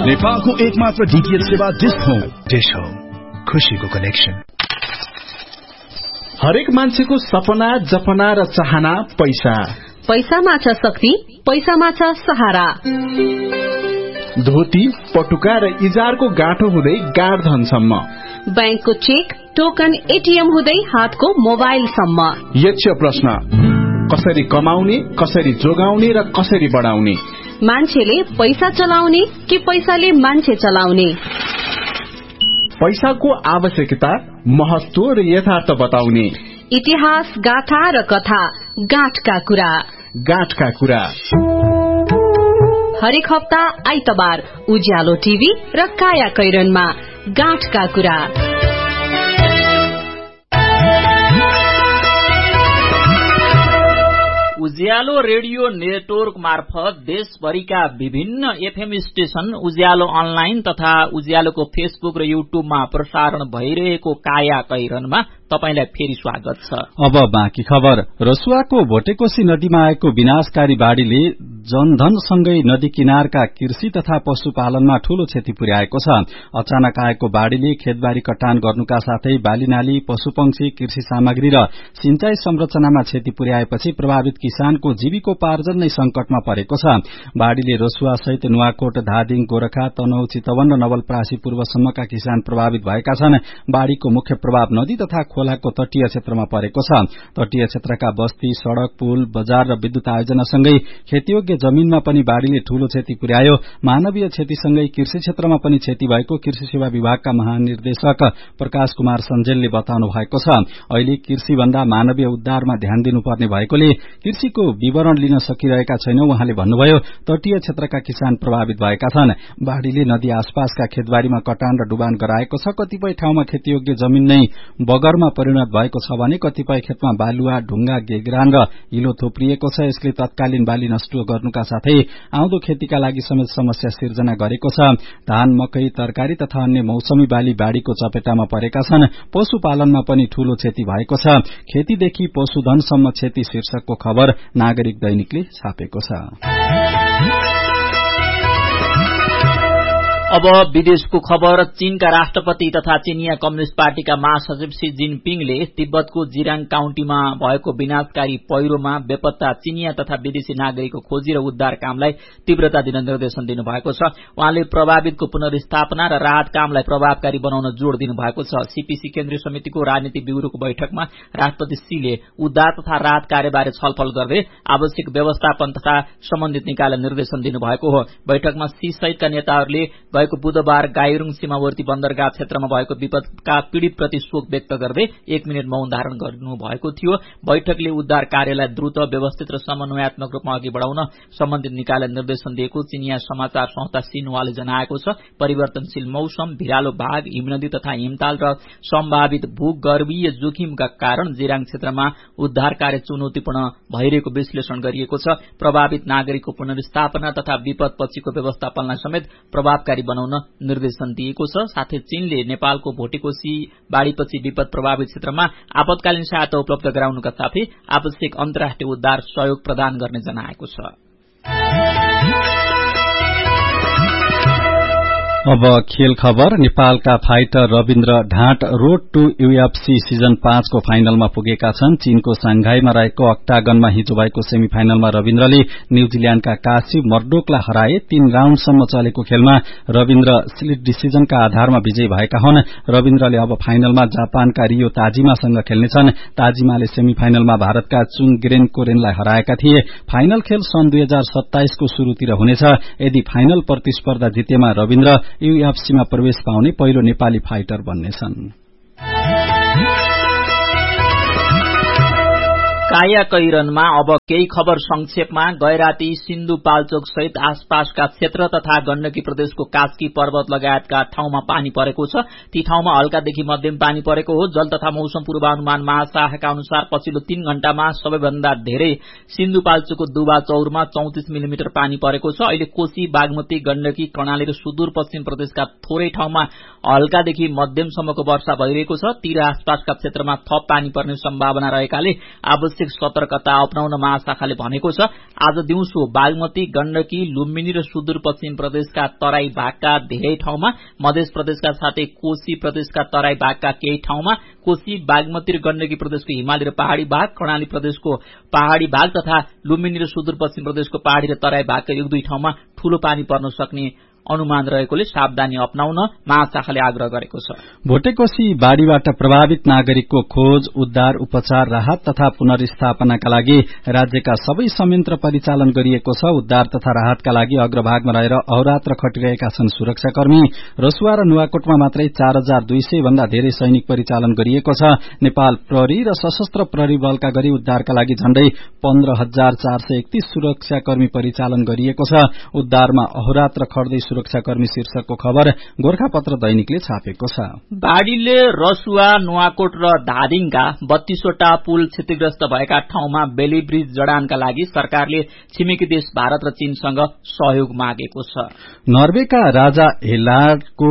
नेपालको एकमात्र डीटीएच सेवा डिश होम, खुशीको कनेक्सन। हरेक मान्छेको सपना, जपना र चाहना पैसा। पैसामा छ शक्ति, पैसामा छ सहारा। धोती, पटुका र इजारको गाँठो हुँदै गाडधनसम्म, बैंकको चेक, टोकन, एटीएम हुँदै हातको मोबाइलसम्म। यक्ष प्रश्न, कसरी कमाउने, कसरी जोगाउने र कसरी बढाउने? मान्छेले पैसा चलाउने कि पैसाले मान्छे चलाउने? पैसाको आवश्यकता, महत्व र यथार्थ बताउने। इतिहास, गाथा र कथा, गाँठका कुरा। गाँठका कुरा हरेक हप्ता आइतबार उज्यालो टिभी र काया कैरनमा गाँठका कुरा। उज्यालो रेडियो नेटवर्क मार्फत देशभरिका विभिन्न एफएम स्टेशन, उज्यालो अनलाइन तथा उज्यालोको फेसबुक र युट्युबमा प्रसारण भइरहेको काया कैरनमा तपाईलाई फेरि स्वागत छ। अब बाँकी खबर। रसुवाको भोटेकोशी नदीमा आएको विनाशकारी बाढ़ीले जनधनसँगै नदी किनारका कृषि तथा पशुपालनमा ठूलो क्षति पुर्याएको छ। अचानक आएको बाढ़ीले खेतबारी कटान गर्नुका साथै बालीनाली, पशुपक्षी, कृषि सामग्री र सिंचाई संरचनामा क्षति पुर्याएपछि प्रभावित किसानको जीविकोपार्जन नै संकटमा परेको छ। बाढ़ीले रसुवा सहित नुवाकोट, धादिङ, गोरखा, तनहुँ, चितवन र नवलपरासी पूर्वसम्मका किसान प्रभावित भएका छन्। बाढ़ीको मुख्य प्रभाव नदी तथा खोलाको तटीय क्षेत्रमा परेको छ। तटीय क्षेत्रका बस्ती, सड़क, पुल, बजार र विद्युत आयोजनासँगै खेतीयोग्य जमीनमा पनि बाढ़ीले ठूलो क्षति पुर्यायो। मानवीय क्षतिसँगै कृषि क्षेत्रमा पनि क्षति भएको कृषि सेवा विभागका महानिर्देशक प्रकाश कुमार सञ्जेलले बताउनु भएको छ। अहिले कृषि भन्दा मानवीय उद्धारमा ध्यान दिनुपर्ने भएकोले कृषिको विवरण लिन सकिरहेका छैनौं उहाँले भन्नुभयो। तटीय क्षेत्रका किसान प्रभावित भएका छन्। बाढ़ीले नदी आसपासका खेतबारीमा कटान र डुबान गराएको छ। कतिपय ठाउँमा खेतीयोग्य जमीन नै बगरमा परिणत भएको छ भने कतिपय खेतमा बालुवा, ढुंगा, गेग्रान र हिलो थोप्रिएको छ। यसले तत्कालीन बाली नष्ट गर्नुका साथै आउँदो खेतीका लागि समेत समस्या सिर्जना गरेको छ। धान, मकै, तरकारी तथा अन्य मौसमी बाली बाढ़ीको चपेटामा परेका छन्। पशुपालनमा पनि ठूलो क्षति भएको छ। खेतीदेखि पशुधनसम्म क्षति शीर्षकको खबर नागरिक दैनिकले छापेको छ। अब विदेशको खबर। चीनका राष्ट्रपति तथा चीनिया कम्युनिष्ट पार्टीका महासचिव शी जिनपिङले तिब्बतको जिराङ काउन्टीमा भएको विनाशकारी पहिरोमा बेपत्ता चीनिया तथा विदेशी नागरिकको खोजी र उद्धार कामलाई तीव्रता दिन निर्देशन दिनुभएको छ। उहाँले प्रभावितको पुनर्स्थापना र राहत कामलाई प्रभावकारी बनाउन जोड़ दिनुभएको छ। सीपीसी केन्द्रीय समितिको राजनीति ब्यूरोको बैठकमा राष्ट्रपति शीले उद्धार तथा राहत कार्यबारे छलफल गर्दै आवश्यक व्यवस्थापन तथा सम्बन्धित निकायलाई निर्देशन दिनुभएको हो। बैठकमा शी सहितका नेताहरूले गएको बुधबार गाइरुङ सीमावर्ती बन्दरगाह क्षेत्रमा भएको विपदका पीड़ितप्रति शोक व्यक्त गर्दै 1 मिनट मौन धारण गर्नुभएको थियो। बैठकले उद्धार कार्यलाई द्रुत, व्यवस्थित र समन्वयात्मक रूपमा अघि बढाउन सम्बन्धित निकायलाई निर्देशन दिएको चीनिया समाचार संस्था सिन्हुवाले जनाएको छ। परिवर्तनशील मौसम, भिरालो भाग, हिमनदी तथा हिमताल र सम्भावित भूगर्भीय जोखिमका कारण जिराङ क्षेत्रमा उद्धार कार्य चुनौतीपूर्ण भइरहेको विश्लेषण गरिएको छ। प्रभावित नागरिकको पुनर्स्थापना तथा विपदपछिको व्यवस्थापनलाई समेत प्रभावकारी बनाउन निर्देशन दिएको छ। साथै चीनले नेपालको भोटेकोशी बाढ़ीपछि विपद प्रभावित क्षेत्रमा आपतकालीन सहायता उपलब्ध गराउनुका साथै आवश्यक अन्तर्राष्ट्रिय उद्धार सहयोग प्रदान गर्ने जनाएको छ। अब खेल खबर। नेपालका fighter Rabindra ढाँट road two UFC season 5 को फाइनलमा पुगेका छन्। चीनको सांघाईमा रहेको अक्टागनमा हिजो भएको सेमी फाइनलमा रविन्द्रले न्यूजील्याण्डका कासिम मर्डोकलाई हराए। 3 राउण्डसम्म चलेको खेलमा रविन्द्र स्प्लिट डिसिजनका आधारमा विजयी भएका हुन्। रविन्द्रले अब फाइनलमा जापानका रियो ताजिमासँग खेल्नेछन्। ताजिमाले सेमी फाइनलमा भारतका चुङ ग्रेनकोरेनलाई हराएका थिए। फाइनल खेल सन् 2027 को शुरूतिर हुनेछ। यदि फाइनल प्रतिस्पर्धा जितेमा रविन्द्र यूएफसीमा प्रवेश पाउने पहिलो नेपाली फाइटर बन्नेछन्। काया कैरनमा अब केही खबर संक्षेपमा। गैराती, सिन्धुपाल्चोक सहित आसपासका क्षेत्र तथा गण्डकी प्रदेशको कास्की पर्वत लगायतका ठाउँमा पानी परेको छ। ती ठाउँमा हल्कादेखि मध्यम पानी परेको हो। जल तथा मौसम पूर्वानुमान महाशाखाका अनुसार पछिल्लो 3 घण्टामा सबैभन्दा धेरै सिन्धुपाल्चोकको दुबा चौरमा 34 मिलिमिटर पानी परेको छ। अहिले कोशी, बागमती, गण्डकी, कर्णाली र सुदूरपश्चिम प्रदेशका थोरै ठाउँमा हल्कादेखि मध्यमसम्मको वर्षा भइरहेको छ। ती आसपासका क्षेत्रमा थप पानी पर्ने सम्भावना रहेकाले आवश्यक आवश्यक सतर्कता अपनाउन महाशाखाले भनेको छ। आज दिउँसो बागमती, गण्डकी, लुम्बिनी र सुदूरपश्चिम प्रदेशका तराई भागका धेरै ठाउँमा, मध्य प्रदेशका साथै कोशी प्रदेशका तराई भागका केही ठाउँमा, कोशी, बागमती र गण्डकी प्रदेशको हिमाली र पहाड़ी भाग, कर्णाली प्रदेशको पहाड़ी भाग तथा लुम्बिनी र सुदूरपश्चिम प्रदेशको पहाड़ी र तराई भागका 1-2 ठाउँमा ठूलो पानी पर्न सक्ने अनुमान रहेकोले सावधानी अपनाउन महाशाखाले आग्रह गरेको छ। भोटेकोशी बाढ़ीबाट प्रभावित नागरिकको खोज, उद्धार, उपचार, राहत तथा पुनर्स्थापनाका लागि राज्यका सबै संयन्त्र परिचालन गरिएको छ। उद्धार तथा राहतका लागि अग्रभागमा रहेर अहोरात्र खटिरहेका छन् सुरक्षाकर्मी। रसुवा र नुवाकोटमा मात्रै 4200 भन्दा धेरै सैनिक परिचालन गरिएको छ। नेपाल प्रहरी र सशस्त्र प्रहरी बलका गरी उद्धारका लागि झण्डै 15431 सुरक्षाकर्मी परिचालन गरिएको छ। उद्धारमा अहोरात्र खट्दै सुरक्षाकर्मी शीर्षकको खबर गोरखापत्र दैनिकले छापेको छ। बाढ़ीले रसुवा, नुवाकोट र धादिङका 32 वटा पुल क्षतिग्रस्त भएका ठाउँमा बेली ब्रिज जडानका लागि सरकारले छिमेकी देश भारत र चीनसँग सहयोग मागेको छ। नर्वेका राजा हेलाडको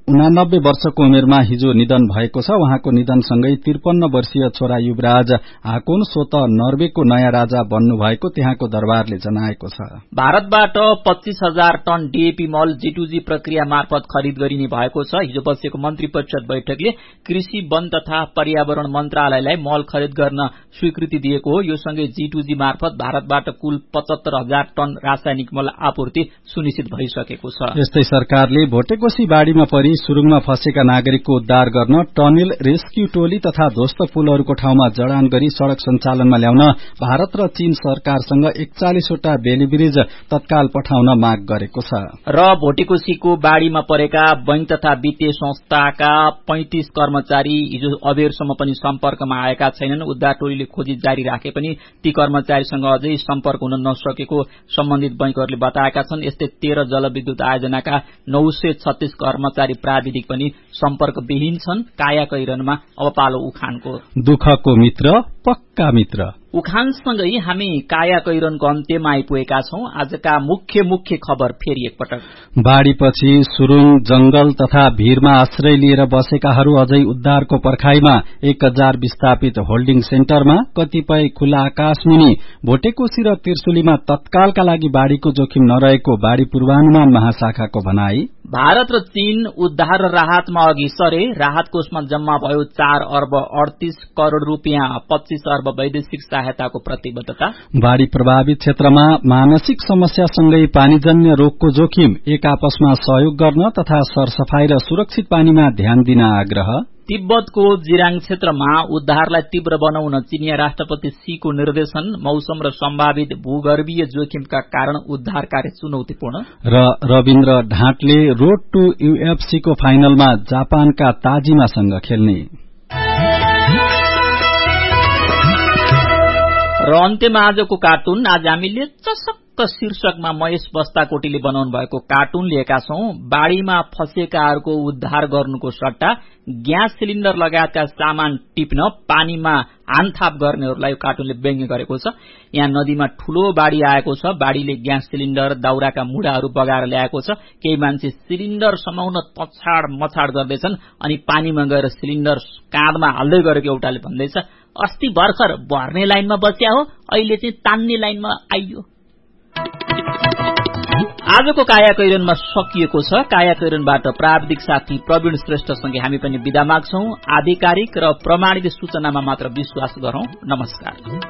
89 वर्षको उमेरमा हिजो निधन भएको छ। उहाँको निधनसँगै 53 वर्षीय छोरा युवराज हाकोन स्वत नर्वेको नयाँ राजा बन्नु भएको त्यहाँको दरबारले जनाएको छ। भारतबाट 25,000 टन डीएपी मल G2G प्रक्रिया मार्फत खरिद गरिने भएको छ। हिजो बसेको मन्त्री परिषद बैठकले कृषि, वन तथा पर्यावरण मन्त्रालयलाई मल खरिद गर्न स्वीकृति दिएको हो। यो सँगै G2G मार्फत भारतबाट कुल 75,000 टन रासायनिक मल आपूर्ति सुनिश्चित भइसकेको छ। यस्तै सरकारले भोटेकोशी बाढ़ीमा परि सुरुङमा फँसेका नागरिकको उद्धार गर्न टनेल, रेस्क्यू टोली तथा ध्वस्त पुलहरूको ठाउँमा जडान गरी सड़क सञ्चालनमा ल्याउन भारत र चीन सरकारसँग 41 वटा बेली ब्रिज तत्काल पठाउन माग गरेको छ। र भोटेकोशीको बाढ़ीमा परेका बैंक तथा वित्तीय संस्थाका 35 कर्मचारी हिजो अबेरसम्म पनि सम्पर्कमा आएका छैनन्। उद्धार टोलीले खोजी जारी राखे पनि ती कर्मचारीसँग अझै सम्पर्क हुन नसकेको सम्बन्धित बैंकहरूले बताएका छन्। यस्तै 13 जलविद्युत आयोजनाका 936 कर्मचारी प्राविधिक पनि सम्पर्कविहीन छन्। कायाकैरनमा अब पालो उखानको। दुःखको मित्र पक्का मित्र। उखानसँगै हामी कायाकैरनको अन्त्यमा आइपुगेका छौं। आजका मुख्य खबर फेरि एकपटक। बाढ़ीपछि सुरुङ, जंगल तथा भीरमा आश्रय लिएर बसेकाहरू अझै उद्धारको पर्खाईमा। 1000 विस्थापित होल्डिङ सेन्टरमा, कतिपय खुला आकाशमुनि। भोटेकोशी र त्रिशुलीमा तत्कालका लागि बाढ़ीको जोखिम नरहेको बाढ़ी पूर्वानुमान महाशाखाको भनाई। भारत र चीन उद्धार र राहतमा अघि सरे। राहत कोषमा जम्मा भयो 4 अर्ब 38 करोड़ रूपियाँ, 25 अर्ब वैदेशिक सहायताको प्रतिबद्धता। बाढ़ी प्रभावित क्षेत्रमा मानसिक समस्यासँगै पानीजन्य रोगको जोखिम। एक आपसमा सहयोग गर्न तथा सरसफाई र सुरक्षित पानीमा ध्यान दिन आग्रह। तिब्बतको जिराङ क्षेत्रमा उद्धारलाई तीव्र बनाउन चीनिया राष्ट्रपति शीको निर्देशन। मौसम र सम्भावित भूगर्भीय जोखिमका कारण उद्धार कार्य चुनौतीपूर्ण। र रविन्द्र ढाँटले रोड टू UFC को फाइनलमा जापानका ताजिमासँग खेल्ने। र अन्त्यमा आजको कार्टुन। आज हामीले चसक्क शीर्षकमा महेश बस्ताकोटीले बनाउनु भएको कार्टुन लिएका छौं। बाढ़ीमा फँसेकाहरूको उद्धार गर्नुको सट्टा ग्यास सिलिण्डर लगायतका सामान टिप्न पानीमा हानथाप गर्नेहरूलाई यो कार्टुनले व्यङ्ग्य गरेको छ। यहाँ नदीमा ठूलो बाढ़ी आएको छ। बाढ़ीले ग्यास सिलिण्डर, दाउराका मुढाहरू बगाएर ल्याएको छ। केही मान्छे सिलिण्डर समाउन तछाड मछाड गर्दैछन् अनि पानीमा गएर सिलिण्डर काँधमा हाल्दै गरेको एउटाले भन्दैछ, अस्ति भर्खर भर्ने लाइनमा बस्या हो, अहिले चाहिँ तान्ने लाइनमा आइयो। आजको कायाकैरनमा सकिएको छ। कायाकैरनबाट प्राविधिक साथी प्रवीण श्रेष्ठसँगै हामी पनि बिदा माग्छौं। आधिकारिक र प्रमाणित सूचनामा मात्र विश्वास गरौं। नमस्कार।